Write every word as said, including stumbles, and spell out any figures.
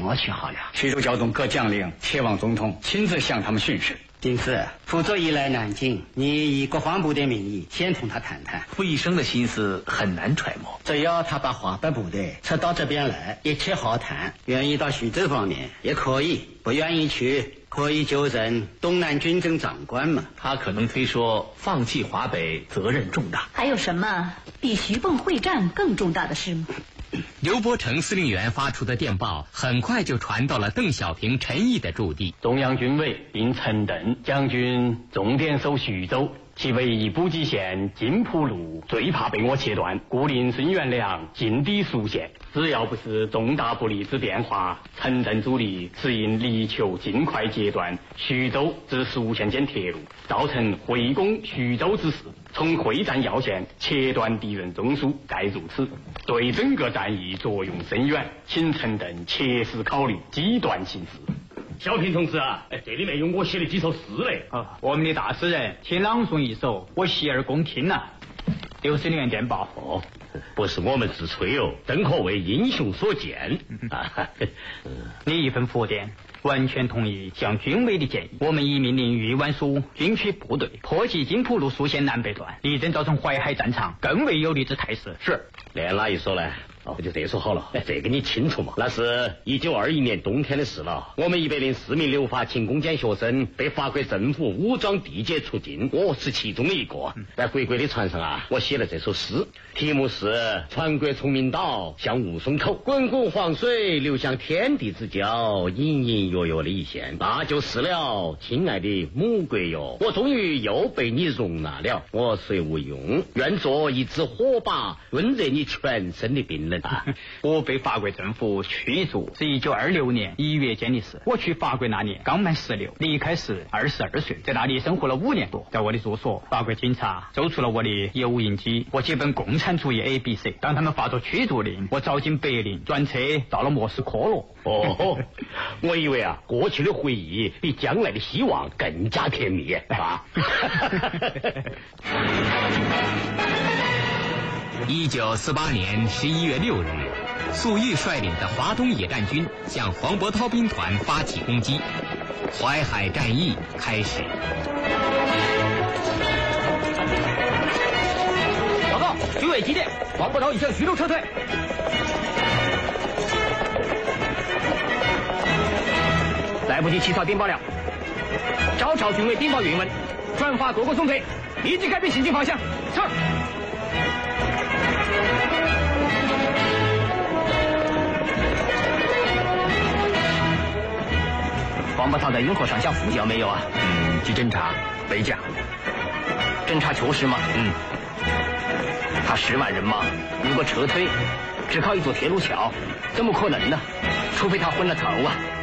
我去好了。 徐州调动各将领前往总统，亲自向他们训示。 因此，傅作义来南京，你以国防部的名义先同他谈谈。 傅医生的心思很难揣摩， 只要他把华北部队撤到这边来，一切好谈。愿意到徐州方面也可以，不愿意去可以就任东南军政长官嘛。 他可能推说放弃华北责任重大。 还有什么比徐蚌会战更重大的事吗？ 刘伯承司令员发出的电报很快就传到了邓小平、陈毅的驻地。 中央军委令陈邓将军重点守徐州，其唯一补给线金浦路最怕被我切断，故令孙元良进抵苏线。只要不是重大不利之变化，陈邓主力是应力求尽快截断徐州至苏线间铁路，造成会攻徐州之势，从会战要线切断敌人中枢，盖如此，对整个战役作用深远，请陈邓切实考虑，机断行事。 小平同志啊，这里面有我写的几首诗嘞。 啊，我们的大诗人，请朗诵一首，我洗耳恭听呐、啊。刘司令员电报。 哦，不是我们自吹哦，真可谓英雄所见。啊、 你一份复电，完全同意向军委的建议。我们已命令豫皖苏军区部队破击金浦路苏线南北段，力争造成淮海战场更为有利之态势。 是，连哪一首呢？哦，就这说好了，哎，这个你清楚嘛？那是一九二一年冬天的事了。我们一百零四名留法勤攻坚学生被法国政府武装地解出境，我是其中的一个。在回归的船上啊，我写了这首诗，题目是《船过崇明岛，向吴淞口，滚滚黄水流向天地之交，隐隐约约的一线，那就是了，亲爱的母国哟！我终于又被你容纳了，我虽无用，愿做一支火把，温热你全身的冰冷。 我被法国政府驱逐是一九二六年一月间的事。我去法国那年刚满十六，离开时二十二岁，在那里生活了五年多。在我的住所，法国警察搜出了我的油印机，我几本共产主义 A B C。当他们发出驱逐令，我早进柏林，转车到了莫斯科了。 哦，我以为啊，过去的回忆比将来的希望更加甜蜜啊！ 一九四八年十一月六日，粟裕率领的华东野战军向黄伯韬兵团发起攻击，淮海战役开始。 报告，军委急电，黄伯韬已向徐州撤退。来不及起草电报了，照抄军委电报原文，转发各个总队，立即改变行进方向。是。黄伯韬在运河上下呼叫没有啊？ 嗯，去侦查，没讲。 侦查求实吗？ 嗯。 他十万人马，如果撤退，只靠一座铁路桥，怎么可能呢？除非他昏了头啊！